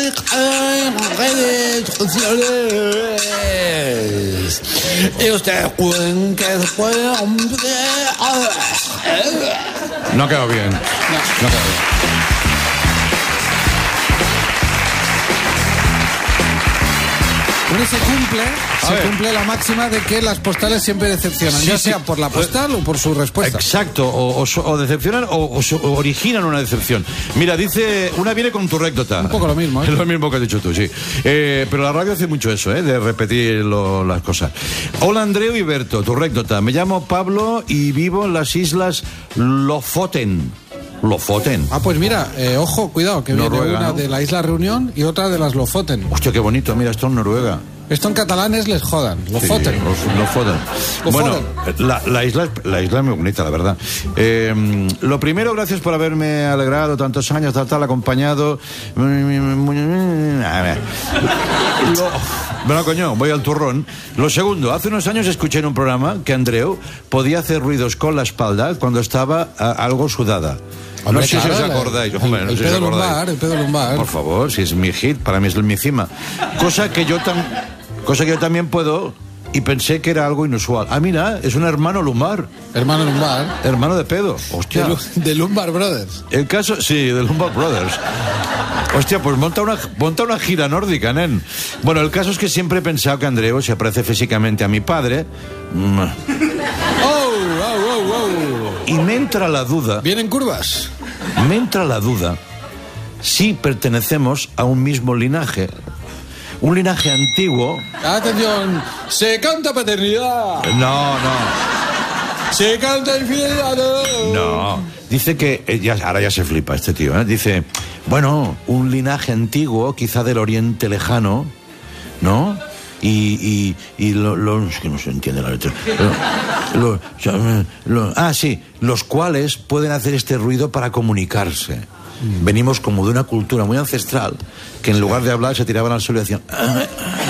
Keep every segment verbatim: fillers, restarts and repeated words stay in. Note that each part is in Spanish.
en redes sociales. Y ustedes pueden que después... No ha quedado bien. No, no ha quedado bien. Bueno, se cumple, A se ver. cumple la máxima de que las postales siempre decepcionan, Sí, ya sí. sea por la postal o por su respuesta. Exacto, o, o, so- o decepcionan o, o so- o originan una decepción. Mira, dice, una viene con tu récdota. Un poco lo mismo, ¿eh? Es lo mismo que has dicho tú, sí. Eh, pero la radio hace mucho eso, ¿eh? De repetir lo- las cosas. Hola, Andreu y Berto, tu récdota. Me llamo Pablo y vivo en las islas Lofoten. Lofoten. Ah, pues mira, eh, ojo, cuidado, que Noruega, viene una ¿no? de la isla Reunión y otra de las Lofoten. Hostia, qué bonito, mira, esto es Noruega. Esto en catalán es les jodan, Lofoten. Sí, los, los Foden. Bueno, la, la, isla, es- la isla es muy bonita, la verdad. Eh, lo primero, gracias por haberme alegrado tantos años, tal, tal, acompañado. A ver. Lo- bueno, coño, voy al turrón. Lo segundo, hace unos años escuché en un programa que Andreu podía hacer ruidos con la espalda cuando estaba a, algo sudada. Hombre, no sé claro, si os la- acordáis. el- Hombre, no el sé si os pedo acordáis. lumbar, el pedo lumbar. Por favor, si es mi hit, para mí es mi cima. Cosa que yo tam- cosa que yo también puedo, y pensé que era algo inusual. Ah, mira, es un hermano lumbar. Hermano lumbar. Hermano de pedo. Hostia. De, Lu- de Lumbar Brothers. El caso, sí, de Lumbar Brothers. Hostia, pues monta una, monta una gira nórdica, nen. Bueno, el caso es que siempre he pensado que Andreu se parece físicamente a mi padre. Mm. ¡Oh, oh, oh, oh! Y me entra la duda, ¿Vienen curvas? me entra la duda si pertenecemos a un mismo linaje. Un linaje antiguo. Atención, se canta paternidad, No, no. se canta infidelidad. No, dice que, eh, ya, ahora ya se flipa este tío, ¿eh? Dice, bueno, un linaje antiguo, quizá del Oriente Lejano, ¿no? Y, y, y lo, lo- es que no se entiende la letra. Lo- lo- o sea, lo- ah, sí, los cuales pueden hacer este ruido para comunicarse. Venimos como de una cultura muy ancestral que en lugar de hablar se tiraban al suelo y decían... "Ah".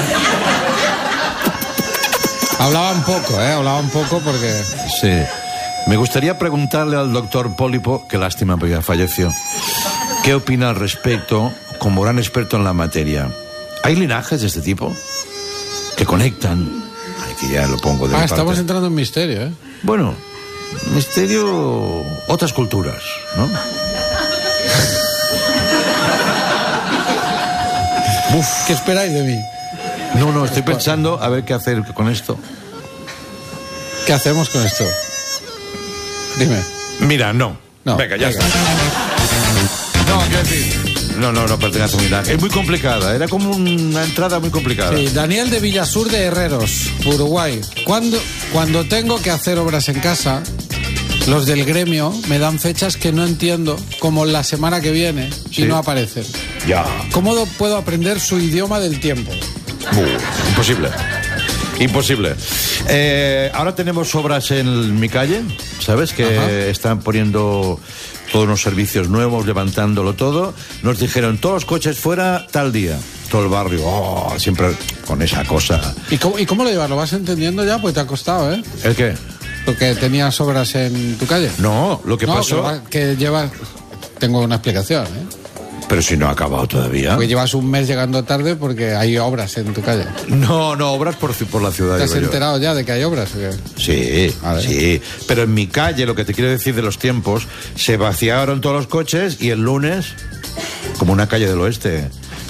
Hablaban poco, ¿eh? Hablaban poco porque... Sí. Me gustaría preguntarle al doctor Pólipo, qué lástima porque ya falleció, qué opina al respecto como gran experto en la materia. ¿Hay linajes de este tipo que conectan? Ay, que ya lo pongo de Ah, mi estamos parte. entrando en misterio, ¿eh? Bueno, misterio, otras culturas, ¿no? Uf, ¿Qué esperáis de mí? no, no, estoy pensando a ver qué hacer con esto. ¿Qué hacemos con esto? Dime. Mira, no. No, Venga, ya venga. está. No, quiero decir. No, no, no pertenece a un linaje. Es muy complicada, era como una entrada muy complicada. Sí, Daniel de Villasur de Herreros, Uruguay. Cuando, cuando tengo que hacer obras en casa, los del gremio me dan fechas que no entiendo, como la semana que viene, Sí. y no aparecen. Ya. ¿Cómo do- puedo aprender su idioma del tiempo? Uh, imposible. Imposible. Eh, ahora tenemos obras en mi calle, ¿sabes? Que Ajá. están poniendo todos unos servicios nuevos, levantándolo todo. Nos dijeron, todos los coches fuera tal día. Todo el barrio, oh, siempre con esa cosa. ¿Y cómo, ¿Y cómo lo llevas? ¿Lo vas entendiendo ya? Pues te ha costado, ¿eh? ¿El qué? Lo que tenías obras en tu calle. No, lo que No, pasó... que, va- que llevas... Tengo una explicación, ¿eh? Pero si no ha acabado todavía. Porque llevas un mes llegando tarde porque hay obras en tu calle. No, no, obras por, ci- por la ciudad. ¿Te has digo yo. enterado ya de que hay obras? ¿O qué? Sí, A ver. sí. Pero en mi calle, lo que te quiero decir de los tiempos, se vaciaron todos los coches y el lunes, como una calle del oeste,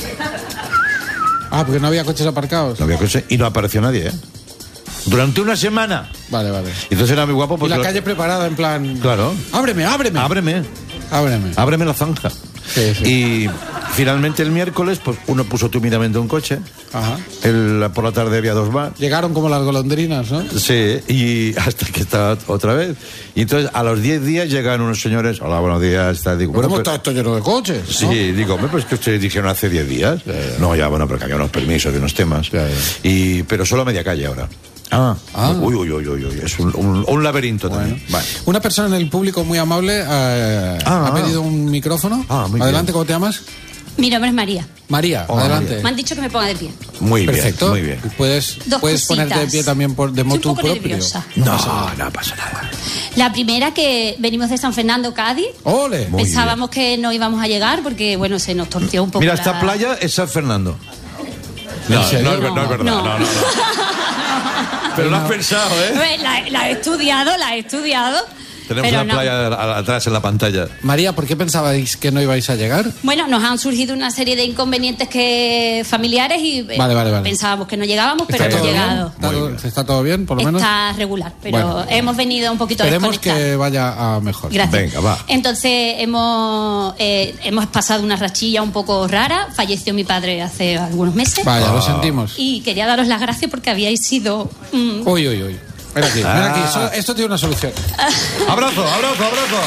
Ah, porque no había coches aparcados. no había coche y no apareció nadie, ¿eh? Durante una semana. Vale, vale. Y entonces era muy guapo Y porque... la lo- calle preparada en plan... Claro. ¡Ábreme, ábreme! Ábreme, Ábreme. ábreme la zanja. Sí, sí. Y finalmente el miércoles, pues uno puso tímidamente un coche. Ajá. El, por la tarde había dos más. Llegaron como las golondrinas, ¿no? Sí, y hasta que estaba otra vez. Y entonces a los diez días llegan unos señores, hola, buenos días, tal, digo, ¿Cómo bueno, está pues- esto lleno de coches? Sí, ¿no? digo, hombre, pues que ustedes dijeron hace diez días. No, ya, bueno, porque había unos permisos de unos temas. Ya, ya. Y, pero solo media calle ahora. Ah, Ah. Uy, uy, uy, uy, uy, es un, un- un laberinto también. Vale. Una persona en el público muy amable eh, Ah, ha pedido un micrófono. Ah, muy Adelante, bien. ¿cómo te llamas? Mi nombre es María. María, Oh, adelante. María. Me han dicho que me ponga de pie. Muy Perfecto. bien, muy bien. Puedes, Dos puedes cositas. ponerte de pie también por, de Estoy un motu poco propio. nerviosa. No, no pasa nada. La primera, que venimos de San Fernando, Cádiz. ¡Ole! Muy Pensábamos que no íbamos a llegar porque, bueno, se nos torció un poco. Mira, la- esta playa es San Fernando. ¿En No, serio? no, es, ver- no es verdad. No. No, no, no. Pero lo has pensado, ¿eh? Pues La, la he estudiado, la he estudiado. Tenemos pero una no. playa a- atrás en la pantalla. María, ¿por qué pensabais que no ibais a llegar? Bueno, nos han surgido una serie de inconvenientes que familiares y eh, Vale, vale, vale. pensábamos que no llegábamos, pero ¿Está hemos todo bien? llegado. ¿Está, Muy todo- bien. está todo bien, por lo menos? Está regular, pero Bueno. hemos venido un poquito Esperemos desconectados. que vaya a mejor. Gracias. Venga, va. Entonces hemos eh, hemos pasado una rachilla un poco rara. Falleció mi padre hace algunos meses. Vaya, Ah. lo sentimos. Y quería daros las gracias porque habíais sido mm, Uy, uy, uy. Ven aquí, ven Ah. aquí. Eso- esto tiene una solución. Abrazo, abrazo, abrazo.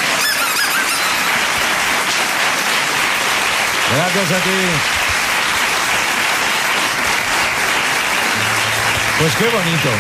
Gracias a ti. Pues qué bonito.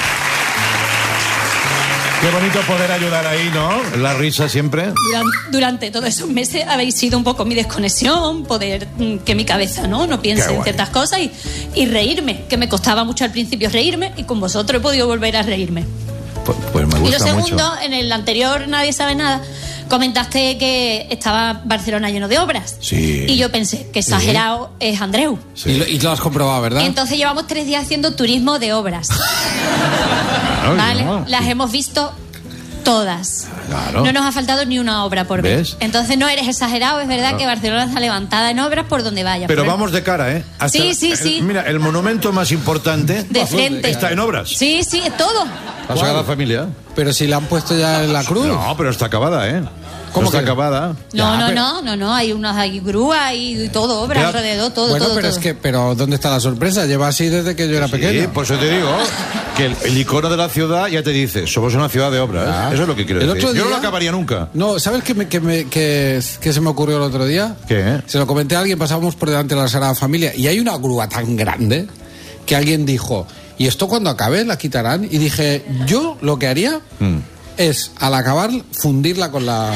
Qué bonito poder ayudar ahí, ¿no? La risa siempre. duran- durante todos esos meses habéis sido un poco mi desconexión, poder mm, que mi cabeza no no piense Qué en guay. ciertas cosas y, y reírme, que me costaba mucho al principio reírme y con vosotros he podido volver a reírme. Pues, pues me Y lo gusta segundo, mucho. en el anterior Nadie Sabe Nada, comentaste que estaba Barcelona lleno de obras. Sí. Y yo pensé que exagerado es Andreu. Sí. Y, lo, y lo has comprobado, ¿verdad? Entonces llevamos tres días haciendo turismo de obras. Claro, ¿Vale? no. Las hemos visto todas. Claro. No nos ha faltado ni una obra por ver. ¿Ves? Entonces no eres exagerado, es verdad que Barcelona está levantada en obras por donde vaya. Pero Por- vamos de cara, ¿eh? Hasta Sí, sí, el- sí. Mira, el monumento más importante de frente. está en obras. Sí, sí, es todo. La Sagrada Familia. Pero si la han puesto ya en la cruz. No, pero está acabada, ¿eh? ¿Cómo está que? acabada? No, Ya, no, pero- no, no, no, hay unas hay grúas y todo, obras Ya. alrededor, todo, bueno, todo, pero todo. es que, pero ¿dónde está la sorpresa? Lleva así desde que yo era Sí, pequeño. por eso te digo que el, el icono de la ciudad ya te dice, somos una ciudad de obras. Ah. Eso es lo que quiero El decir. otro Yo no día- lo acabaría nunca. No, ¿sabes qué, me, qué me- qué- qué se me ocurrió el otro día? ¿Qué? Se lo comenté a alguien, pasábamos por delante de la Sagrada Familia y hay una grúa tan grande que alguien dijo, ¿y esto cuando acabe la quitarán? Y dije, yo lo que haría Mm. es, al acabar, fundirla con la...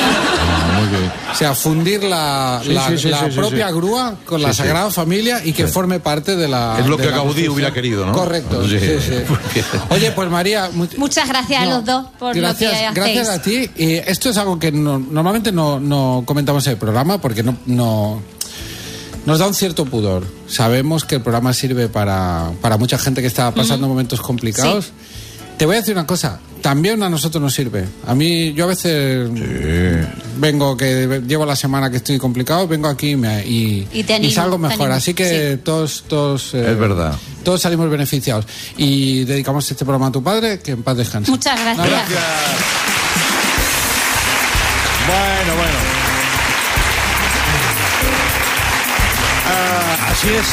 Muy bien. O sea, fundir la, Sí, la, sí, sí, la sí, sí, propia sí. grúa con Sí, la sí. Sagrada Familia y que forme parte de la... Es lo de que la Gaudí construcción. hubiera querido, ¿no? Correcto, sí, Sí. sí. Oye, pues María... mu- Muchas gracias No, a los dos por gracias, lo que hacéis. gracias a ti. Y esto es algo que no- normalmente no, no comentamos en el programa porque no, no nos da un cierto pudor. Sabemos que el programa sirve para, para mucha gente que está pasando momentos complicados. Sí. Te voy a decir una cosa, también a nosotros nos sirve. A mí, yo a veces vengo, que llevo la semana que estoy complicado, vengo aquí y, me- y, Y te animo, salgo te mejor. animo, Así que sí. todos, todos, eh, Es verdad. todos salimos beneficiados. Y dedicamos este programa a tu padre, que en paz descanse. Muchas gracias. Gracias. Bueno, bueno. Ah, así es.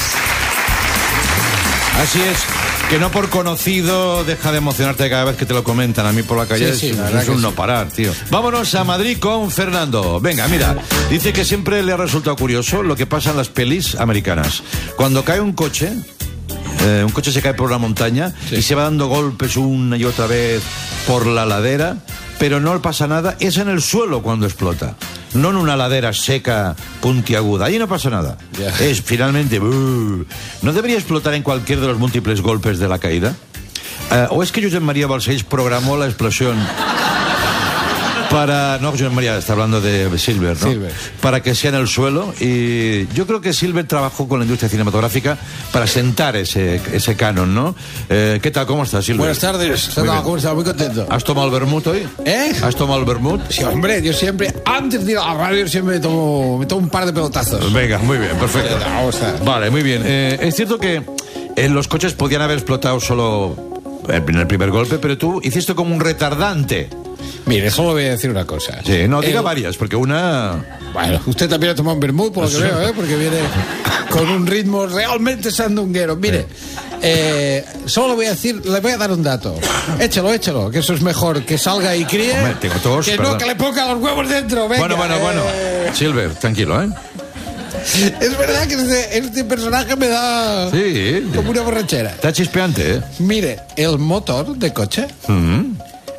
Así es. Que no por conocido deja de emocionarte cada vez que te lo comentan. A mí por la calle Sí, sí, es, la verdad es que un sí. no parar, tío. Vámonos a Madrid con Fernando. Venga, mira. Dice que siempre le ha resultado curioso lo que pasa en las pelis americanas. Cuando cae un coche, eh, un coche se cae por una montaña Sí. y se va dando golpes una y otra vez por la ladera, pero no le pasa nada. Es en el suelo cuando explota. No en una ladera seca, puntiaguda. Ahí no pasa nada. Ya. Es finalmente... "Buh". ¿No debería explotar en cualquier de los múltiples golpes de la caída? Eh, ¿O es que Josep María Balcells programó la explosión para... No, Josep María está hablando de Silver, ¿no? Silver. Para que sea en el suelo. Y yo creo que Silver trabajó con la industria cinematográfica para sentar ese, ese canon, ¿no? Eh, ¿Qué tal? ¿Cómo estás, Silver? Buenas tardes. Muy bien. ¿Cómo estás? Muy contento. ¿Has tomado el vermut hoy? ¿Eh? ¿Has tomado el vermut? Sí, hombre, yo siempre, antes de ir a la radio, siempre me tomo, me tomo un par de pelotazos. Venga, muy bien, perfecto. Vamos a- Vale, muy bien. Eh, es cierto que en los coches podían haber explotado solo en el primer golpe, pero tú hiciste como un retardante. Mire, solo voy a decir una cosa. Sí, no, diga El- varias, porque una... Bueno, usted también ha tomado un vermut, por lo que Sí. veo, ¿eh? Porque viene con un ritmo realmente sandunguero. Mire, eh, solo le voy a decir, le voy a dar un dato. Échalo, échalo, que eso es mejor, que salga y críe. Hombre, tengo tos, que perdón. no, que le ponga los huevos dentro. Venga, bueno, bueno, bueno. eh, Silver, tranquilo, ¿eh? Es verdad que este, este personaje me da Sí. como una borrachera. Está chispeante, ¿eh? Mire, el motor de coche.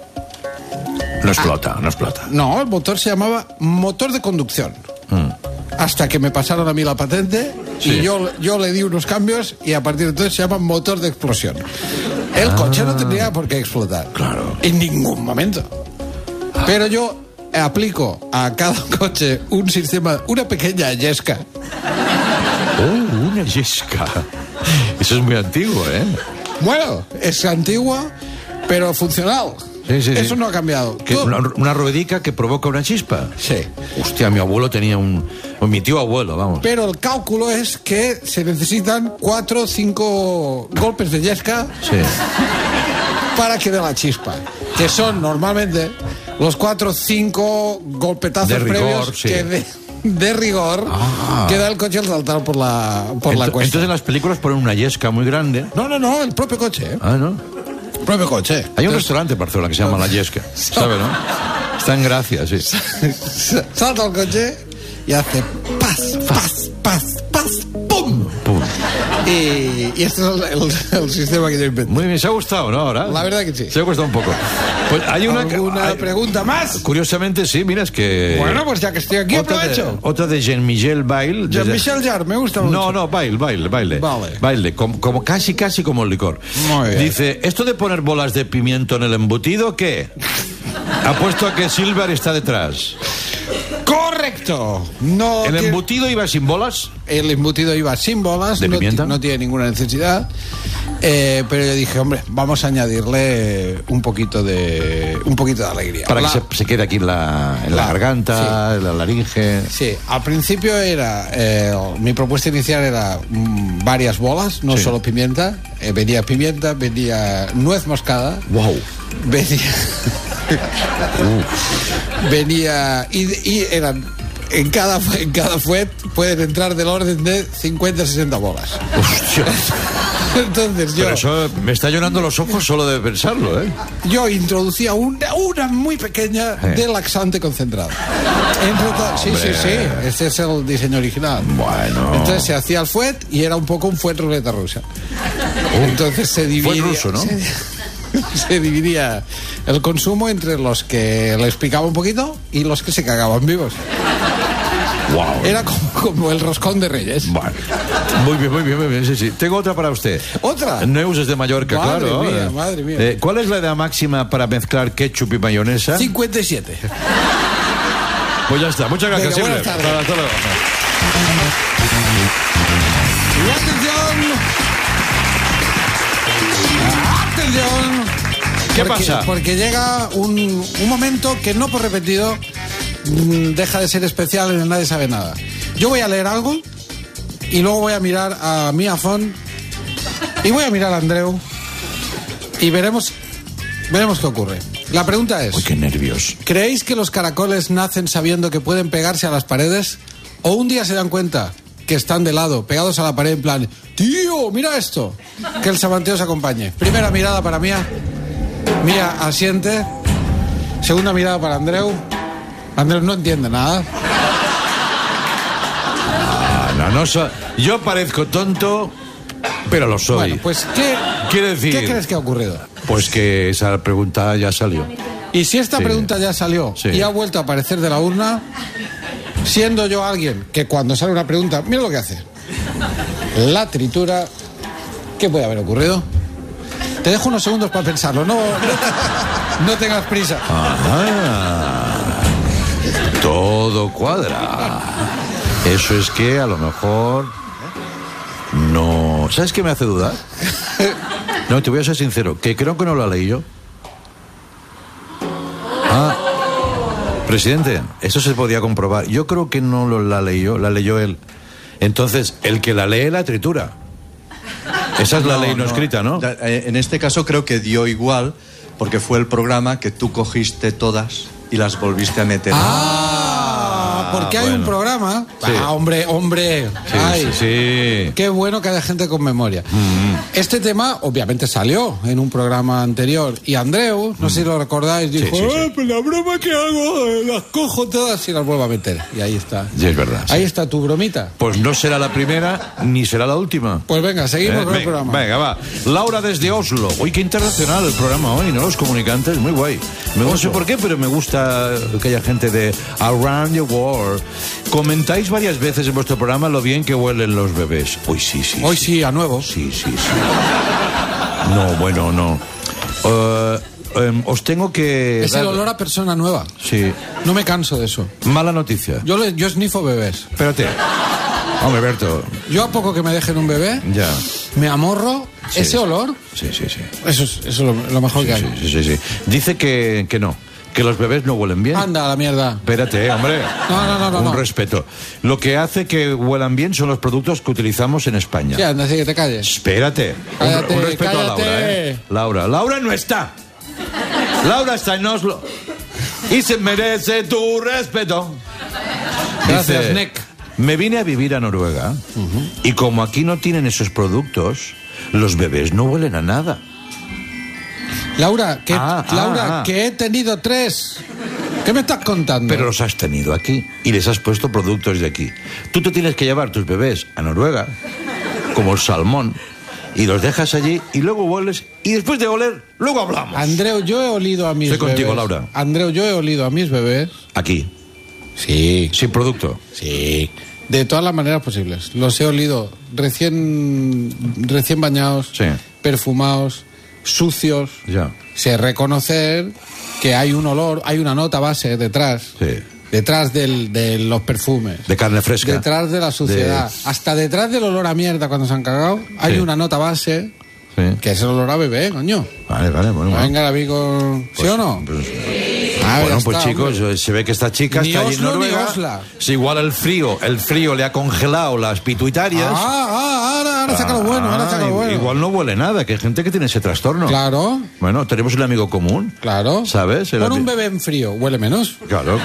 No explota, no explota. No, el motor se llamaba motor de conducción. hasta que me pasaron a mí la patente Sí. y yo, yo le di unos cambios y a partir de entonces se llama motor de explosión. El Ah. coche no tendría por qué explotar. Claro. En ningún momento. Pero yo aplico a cada coche un sistema, una pequeña yesca. Oh, una yesca. Eso es muy antiguo, ¿eh? Bueno, es antigua, pero funcional. Sí, sí, sí. Eso no ha cambiado. Que Todo- una, una ruedica que provoca una chispa. Sí. Hostia, mi abuelo tenía un... o mi tío abuelo, vamos. Pero el cálculo es que se necesitan cuatro o cinco golpes de yesca Sí. para que dé la chispa. Que son normalmente los cuatro o cinco golpetazos De rigor, previos sí. que de, de rigor Ah. que da el coche al saltar por la, por la Ento- cuesta. Entonces en las películas ponen una yesca muy grande. No, no, no, el propio coche. ¿eh? Ah, ¿no? El propio coche. Hay un Entonces, restaurante en Barcelona que se llama La Yesca. ¿Sabe, no? Está en Gracia, sí. salta el coche y hace paz, paz, paz, paz, ¡pum! Pum. Y, y este es el, el- el sistema que yo inventé. Muy bien, ¿se ha gustado, no? Ahora. La verdad que sí. Se ha gustado un poco. Pues hay una... ¿Alguna hay- pregunta más? Curiosamente, sí, mira, es que... Bueno, pues ya que estoy aquí, otra de, aprovecho. otra de Jean-Michel Bail. desde- Jean-Michel Jarre, me gusta mucho. No, no, baile, baile, baile. Vale. Baile, como, como casi, casi como el licor. Muy bien. Dice, ¿esto de poner bolas de pimiento en el embutido, qué? Apuesto a que Silver está detrás. ¡Correcto! No ¿El tiene- embutido iba sin bolas? el embutido iba sin bolas, ¿De no, pimienta? ti- no tiene ninguna necesidad. Eh, pero yo dije, hombre, vamos a añadirle un poquito de un poquito de alegría. Para La- que se, se quede aquí en la, en la La- garganta, en la laringe. Sí, al principio era eh, mi propuesta inicial era mm, varias bolas, no Sí. solo pimienta. Eh, venía pimienta, venía nuez moscada, Wow. venía venía y, y eran en cada en cada fuet pueden entrar del orden de cincuenta a sesenta bolas. Hostia. Entonces yo Pero eso me está llenando los ojos solo de pensarlo, ¿eh? yo introducía una, una muy pequeña Eh. de laxante concentrado. Entre to- sí, sí, sí, ese es el diseño original. Bueno. Entonces se hacía el fuet y era un poco un fuet ruleta rusa. Entonces se dividía. ruso, ¿no? Se, se dividía el consumo entre los que les picaba un poquito y los que se cagaban vivos. Wow. Era como, como el roscón de Reyes. Bueno. Muy bien, muy bien, muy bien, sí, sí. Tengo otra para usted. ¿Otra? Neus es de Mallorca, Madre claro. mía, Eh, madre mía. eh, ¿Cuál es la edad máxima para mezclar ketchup y mayonesa? cincuenta y siete. Pues ya está. Muchas gracias, Venga, Silver. buenas tardes. Hasta luego. Y atención. Atención. ¿Qué Porque- pasa? Porque llega un, un momento que no por repetido mm, deja de ser especial en el Nadie Sabe Nada. Yo voy a leer algo y luego voy a mirar a Mia Font y voy a mirar a Andreu y veremos, veremos qué ocurre. La pregunta es, Uy, qué nervios. ¿creéis que los caracoles nacen sabiendo que pueden pegarse a las paredes? ¿O un día se dan cuenta que están de lado, pegados a la pared en plan, tío, mira esto? Que el samanteo se acompañe. Primera mirada para Mía. Mía asiente. Segunda mirada para Andreu. Andreu no entiende nada. Ah, no, no so- Yo parezco tonto, pero lo soy. Bueno, pues ¿qué, Quiere decir- ¿qué crees que ha ocurrido? Pues que esa pregunta ya salió. Y si esta Sí. pregunta ya salió Sí. y ha vuelto a aparecer de la urna, siendo yo alguien que cuando sale una pregunta, mira lo que hace. La tritura. ¿Qué puede haber ocurrido? Te dejo unos segundos para pensarlo. No, no, no tengas prisa. Ah, todo cuadra. Eso es que a lo mejor no... ¿Sabes qué me hace dudar? No, te voy a ser sincero, que creo que no lo leí yo. Ah, presidente, eso se podía comprobar. Yo creo que no lo, la leyó, la leyó él. Entonces, el que la lee la tritura. Esa es la ley no, escrita, ¿no? Da- eh, En este caso creo que dio igual, porque fue el programa que tú cogiste todas y las volviste a meter. Ah, porque hay bueno. un programa. Sí. Ah, hombre, hombre. Sí, Ay, sí, sí. Qué bueno que haya gente con memoria. Este tema, obviamente, salió en un programa anterior. Y Andreu, no sé si lo recordáis, dijo: sí, sí. "Ah, pues la broma que hago, eh, las cojo todas y las vuelvo a meter". Y ahí está. Sí, es verdad. sí. Ahí está tu bromita. Pues no será la primera ni será la última. Pues venga, seguimos Eh, con el venga, programa. venga, va. Laura desde Oslo. Uy, qué internacional el programa hoy, ¿no? Los comunicantes, muy guay. Me no sé por qué, pero me gusta que haya gente de Around the World. Comentáis varias veces en vuestro programa lo bien que huelen los bebés. Uy, sí, sí. Hoy sí, a nuevo. Sí, sí, sí. No, bueno, no. Uh, um, os tengo que... Es dar... el olor a persona nueva. Sí. No me canso de eso. Mala noticia. Yo, le, yo snifo bebés. Espérate. Hombre, Berto. Yo a poco que me dejen un bebé, Ya. me amorro. Sí, ese sí. olor, Sí, sí, sí. eso es, eso es lo, lo mejor Sí, que sí, hay. sí, sí, sí. Dice que, que no, que los bebés no huelen bien. Anda, a la mierda. Espérate, eh, hombre. No, no, no, no, Un no. respeto. Lo que hace que huelan bien son los productos que utilizamos en España. Sí, anda, así que te calles. Espérate. Cállate, un, un respeto cállate. a Laura, ¿eh? Laura. Laura no está. Laura está en Oslo. Y se merece tu respeto. Gracias, Dice, Nick. me vine a vivir a Noruega uh-huh. y como aquí no tienen esos productos, los bebés no huelen a nada. Laura, que, Ah, Laura ah, ah. que he tenido tres. ¿Qué me estás contando? Pero los has tenido aquí y les has puesto productos de aquí. Tú te tienes que llevar tus bebés a Noruega, como el salmón, y los dejas allí y luego hueles y después de oler, luego hablamos. Andreu, yo he olido a mis Estoy bebés. contigo, Laura. Andreu, yo he olido a mis bebés. Aquí, Sí. sin producto. Sí. De todas las maneras posibles. Los he olido recién, recién bañados, Sí. perfumados, sucios. Ya. Sé reconocer que hay un olor, hay una nota base detrás. Sí. Detrás del, de los perfumes. De carne fresca. Detrás de la suciedad. De- Hasta detrás del olor a mierda cuando se han cagado, hay Sí. una nota base Sí. que es el olor a bebé, coño. Vale, vale, bueno. bueno. Venga, David, con... ¿sí Pues- o no? pues- Ah, bueno, ya pues está, chicos, hombre. se ve que esta chica Ni está allí en Oslo, ni Noruega. Osla. Si igual el frío, el frío le ha congelado las pituitarias. Ah, ah, ahora, ahora saca lo bueno, ahora saca Ah, lo bueno. Igual no huele nada, que hay gente que tiene ese trastorno. Claro, Bueno, tenemos un amigo común. claro. ¿Sabes? El Pon un ami- bebé en frío, huele menos. Claro,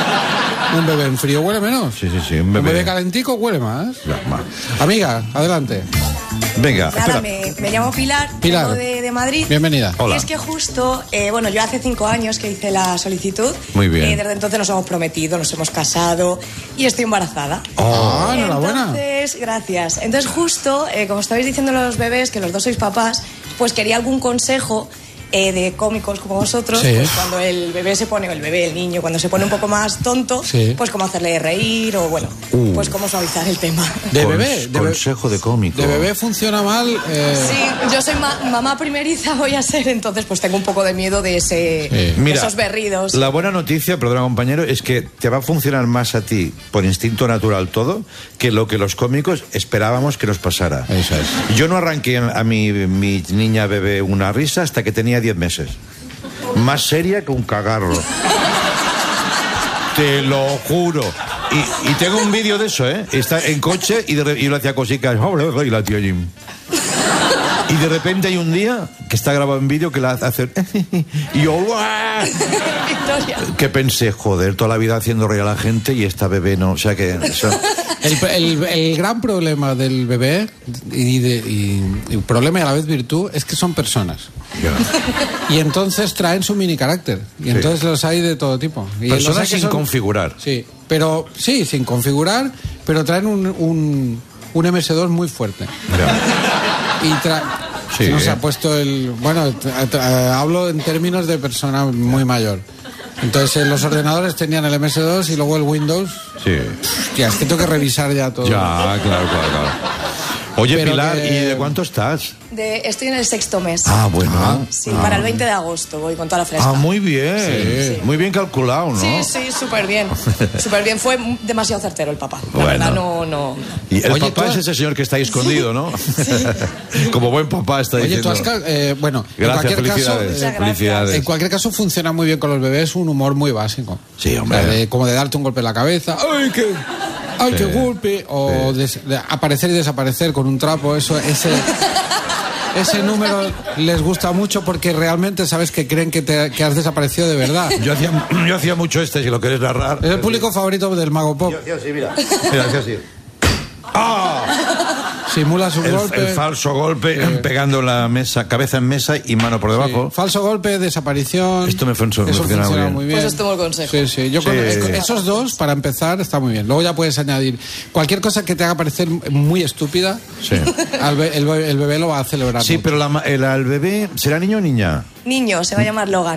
claro. Un bebé en frío huele menos. Sí, sí, sí, un Un bebé. bebé calentico huele más. Ya, va. Amiga, adelante. Venga, Nada, espera. me, me llamo Pilar, Pilar. vengo de, de Madrid. Bienvenida. Hola. Y es que justo, eh, bueno, yo hace cinco años que hice la solicitud. Muy bien. Eh, desde entonces nos hemos prometido, nos hemos casado y estoy embarazada. Ah, enhorabuena. Entonces, gracias. Entonces justo, eh, como estabais diciendo los bebés, que los dos sois papás, pues quería algún consejo eh, de cómicos como vosotros, Sí. pues cuando el bebé se pone, o el bebé, el niño, cuando se pone un poco más tonto, Sí. pues cómo hacerle reír o bueno, Uh. pues cómo suavizar el tema. De Cons- bebé. De, be- consejo de cómico. de bebé funciona mal. eh, Sí, yo soy ma- mamá primeriza, voy a ser, entonces pues tengo un poco de miedo de, ese, Sí. de Mira, esos berridos. La buena noticia, perdona compañero, es que te va a funcionar más a ti por instinto natural todo que lo que los cómicos esperábamos que nos pasara. Eso es. Yo no arranqué a mi, mi niña bebé una risa hasta que tenía diez meses. Más seria que un cagarro. Te lo juro. Y, y tengo un vídeo de eso, ¿eh? Está en coche y, de, re- y yo le hacía cositas. Y la tía Jim. Y de repente hay un día que está grabado en vídeo que la hace... Y yo... ¡guau! Victoria. Que pensé, joder, toda la vida haciendo reír a la gente y esta bebé no. O sea que... eso- El, el- el gran problema del bebé y, de, y, y problema y a la vez virtud es que son personas. Ya. Y entonces traen su mini carácter. Y entonces los hay de todo tipo. Y los Personas hay que sin son- configurar. Sí, pero sí, sin configurar, pero traen un, un, un eme ese dos muy fuerte. Ya. Y tra Sí. se nos ha puesto el... Bueno, tra- tra- hablo en términos de persona muy mayor. Entonces eh, los ordenadores tenían el eme ese dos y luego el Windows. Sí. Hostia, es que tengo que revisar ya todo. Ya, claro, claro, claro. Oye, Pero Pilar, que- ¿y de cuánto estás? De, estoy en el sexto mes. Ah, bueno. Sí, para el veinte de agosto voy con toda la fresca. Ah, muy bien. Sí. Muy bien calculado, ¿no? Sí, sí, súper bien. Súper bien. Fue demasiado certero el papá. La Bueno. verdad, no, no. Y el Oye, papá tú es has- ese señor que está ahí escondido, ¿no? Como buen papá está Oye, diciendo. tú has... ca- eh, bueno, Gracias, en cualquier caso... felicidades. Muchas eh, felicidades. En cualquier caso funciona muy bien con los bebés un humor muy básico. Sí, hombre. De- como de darte un golpe en la cabeza. ¡Ay, qué, ay, qué golpe! O des- de aparecer y desaparecer con un trapo. Eso, ese, ese número les gusta mucho porque realmente sabes que creen que, te, que has desaparecido de verdad. Yo hacía, yo hacía mucho este, si lo quieres narrar. Es el público favorito del Mago Pop. Yo hacía así, mira. Mira, hacía así. ¡Ah! Simulas un El, golpe. el falso golpe, pegando la mesa, cabeza en mesa y mano por Sí. debajo. Falso golpe, desaparición. Esto me fun- me Eso funciona funciona muy muy bien. bien. Pues os tomo el consejo. Sí, sí. Yo Sí. con con esos dos, para empezar, está muy bien. Luego ya puedes añadir cualquier cosa que te haga parecer muy estúpida. Sí. al be- el, be- el bebé lo va a celebrar. Sí, mucho. pero la ma- el, al bebé, ¿será niño o niña? Niño, se va a llamar Logan.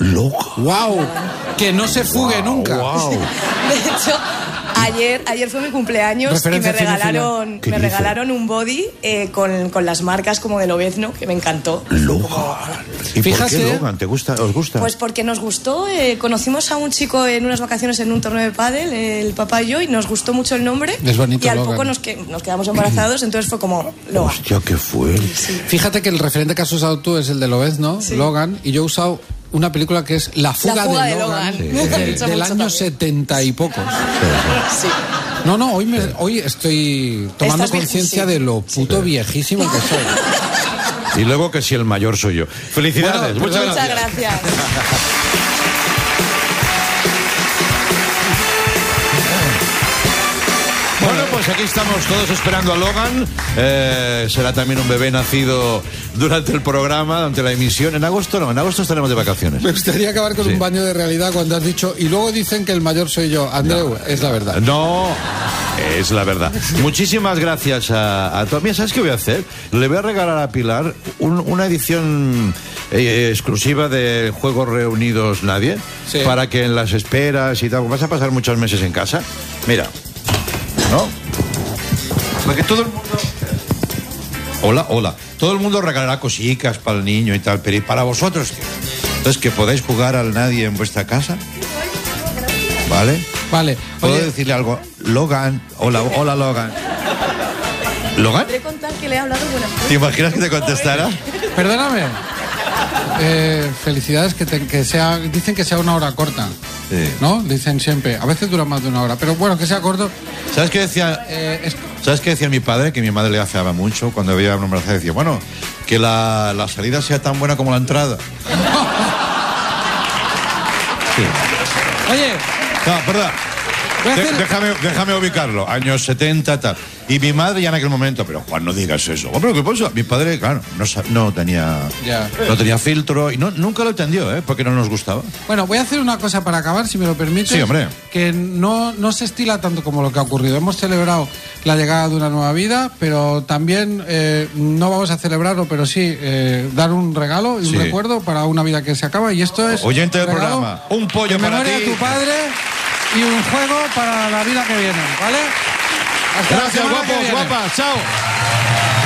Logan. ¡Wow! Que no se fugue Wow, nunca. wow. De hecho, ayer, ayer fue mi cumpleaños y Referencia me regalaron, ¿Qué me dice? regalaron un body eh, con, con las marcas como de Lobezno, que me encantó. Logan. ¿Y por Fíjate- qué Logan? ¿Te gusta? ¿Os gusta? Pues porque nos gustó, eh, conocimos a un chico en unas vacaciones en un torneo de pádel, el papá y yo, y nos gustó mucho el nombre. Es bonito, y al Logan. poco nos, que, nos quedamos embarazados, entonces fue como Logan. Hostia, qué fuerte. Fíjate que el referente que has usado tú es el de Lobezno, Sí. Logan, y yo he usado una película que es La fuga, La fuga de de Logan, Logan. Sí. eh, Me gusta del mucho año también. setenta y pocos. Sí. No, no, hoy, me, hoy estoy tomando Estás bien, conciencia sí. de lo puto viejísimo que soy. Y luego que si el mayor soy yo. Felicidades. Bueno, muchas Muchas gracias. gracias. Bueno, pues aquí estamos todos esperando a Logan. Eh, será también un bebé nacido durante el programa, durante la emisión. En agosto no, en agosto estaremos de vacaciones. Me gustaría acabar con Sí. un baño de realidad cuando has dicho, y luego dicen que el mayor soy yo. Andreu, es la verdad. No, es la verdad. Muchísimas gracias a, a todos. Mira, ¿sabes qué voy a hacer? Le voy a regalar a Pilar un- una edición eh, exclusiva de Juegos Reunidos Nadie, Sí. para que en las esperas y tal, vas a pasar muchos meses en casa. Mira, ¿no? Para que todo el mundo... Hola, hola. Todo el mundo regalará cositas para el niño y tal, pero ¿y para vosotros qué? Entonces, que podáis jugar al Nadie en vuestra casa. ¿Vale? Vale, ¿Puedo oye, decirle algo? Logan. Hola, hola, Logan. ¿Logan? Podré contar que le he hablado buenas cosas. ¿Te imaginas que te contestara? perdóname. Eh, felicidades, que, te- que sea, dicen que sea una hora corta. Sí. ¿No? Dicen siempre. A veces dura más de una hora, pero bueno, que sea corto. ¿Sabes qué decía? Eh, es- ¿Sabes qué decía mi padre? Que mi madre le afeaba mucho cuando veía una embarazada. Decía, bueno, que la, la salida sea tan buena como la entrada. Sí. Oye, No, perdón. Voy a De- hacer- déjame, déjame ubicarlo. Años setenta, tal. Y mi madre ya en aquel momento, pero Juan, no digas eso. Bueno, ¿qué pasa? Mi padre, claro, no, sa- no tenía Ya. no tenía filtro y no, nunca lo entendió, ¿eh? Porque no nos gustaba. bueno, voy a hacer una cosa para acabar, si me lo permites. Sí, hombre. Que no, no se estila tanto como lo que ha ocurrido. Hemos celebrado la llegada de una nueva vida, pero también eh, no vamos a celebrarlo, pero sí eh, dar un regalo y un Sí. recuerdo para una vida que se acaba. Y esto es. Oyente del regalo programa, un pollo en para memoria ti. de tu padre y un juego para la vida que viene, ¿vale? Hasta la Gracias, semana que guapos, viene. guapas. Chao.